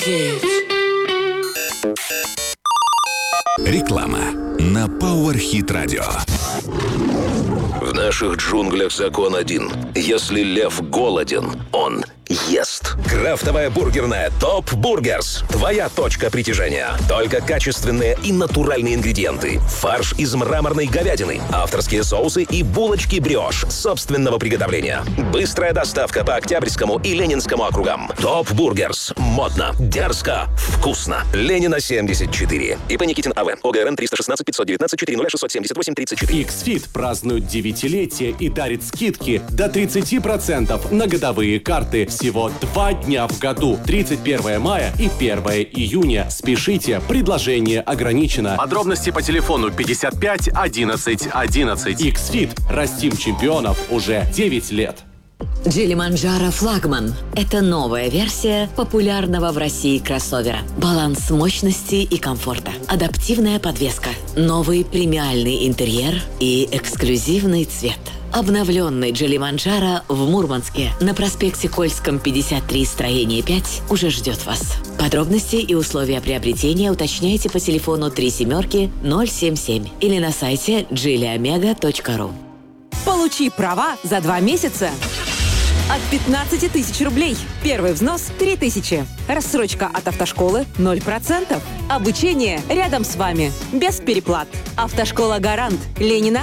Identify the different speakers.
Speaker 1: Реклама на Power Hit Radio.
Speaker 2: В наших джунглях закон один. Если лев голоден, он ест. Крафтовая бургерная ТОП Бургерс. Твоя точка притяжения. Только качественные и натуральные ингредиенты. Фарш из мраморной говядины. Авторские соусы и булочки брioche собственного приготовления. Быстрая доставка по Октябрьскому и Ленинскому округам. ТОП Бургерс. Модно, дерзко, вкусно. Ленина 74. ИП Никитин АВ. ОГРН 316 519 400 678 34.
Speaker 3: X-Fit празднует 9-летие и дарит скидки до 30% на годовые карты. Всего 2 дня в году. 31 мая и 1 июня. Спешите, предложение ограничено. Подробности по телефону 55 11 11. X-Fit. Растим чемпионов уже 9 лет.
Speaker 4: Geely Manjaro флагман – это новая версия популярного в России кроссовера. Баланс мощности и комфорта, адаптивная подвеска, новый премиальный интерьер и эксклюзивный цвет. Обновленный Geely Manjaro в Мурманске на проспекте Кольском, 53, строение 5 уже ждет вас. Подробности и условия приобретения уточняйте по телефону 37-077 или на сайте geelyomega.ru.
Speaker 5: Получи права за 2 месяца от 15 тысяч рублей. Первый взнос – 3 тысячи. Рассрочка от автошколы – 0%. Обучение рядом с вами. Без переплат. Автошкола «Гарант». Ленина